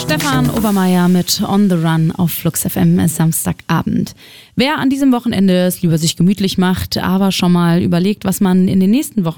Stefan Obermeier mit On the Run auf Flux FM Samstagabend. Wer an diesem Wochenende es lieber sich gemütlich macht, aber schon mal überlegt, was man in den nächsten Wochen